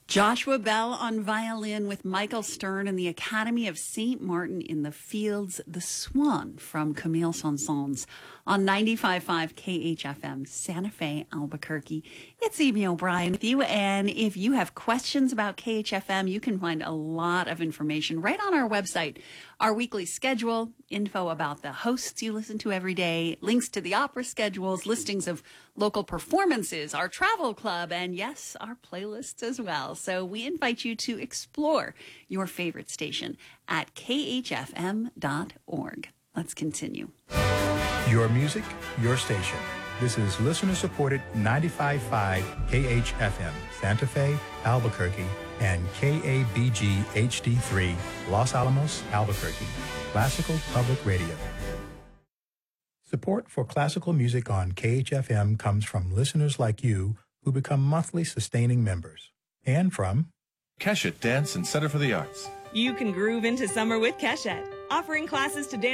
Joshua Bell on violin with Michael Stern and the Academy of St. Martin in the Fields, The Swan from Camille Saint-Saëns on 95.5 KHFM, Santa Fe, Albuquerque. It's Amy O'Brien with you, and if you have questions about KHFM, you can find a lot of information right on our website. Our weekly schedule, info about the hosts you listen to every day, links to the opera schedules, listings of local performances, our travel club, and yes, our playlists as well. So we invite you to explore your favorite station at khfm.org. Let's continue. Your music, your station. This is listener-supported 95.5 KHFM, Santa Fe, Albuquerque, and KABG HD3, Los Alamos, Albuquerque, Classical Public Radio. Support for classical music on KHFM comes from listeners like you who become monthly sustaining members. And from Keshet Dance and Center for the Arts. You can groove into summer with Keshet, offering classes to dance